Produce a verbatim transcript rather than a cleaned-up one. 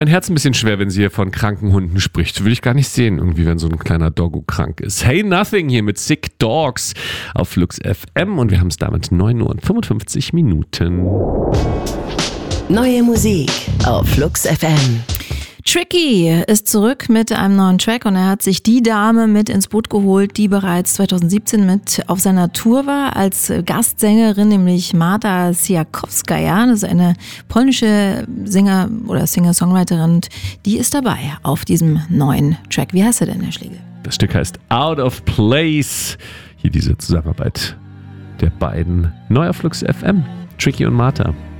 Mein Herz ein bisschen schwer, wenn sie hier von kranken Hunden spricht. Will ich gar nicht sehen, irgendwie, wenn so ein kleiner Doggo krank ist. Hey Nothing hier mit Sick Dogs auf Flux F M und wir haben es damit neun Uhr und fünfundfünfzig Minuten. Neue Musik auf Flux F M. Tricky ist zurück mit einem neuen Track und er hat sich die Dame mit ins Boot geholt, die bereits zweitausendsiebzehn mit auf seiner Tour war als Gastsängerin, nämlich Marta Siakowskaja. Das ist eine polnische Sänger- oder Singer-Songwriterin. Die ist dabei auf diesem neuen Track. Wie heißt er denn, Herr Schlegel? Das Stück heißt Out of Place. Hier diese Zusammenarbeit der beiden. Neuer Flux F M. Tricky und Marta.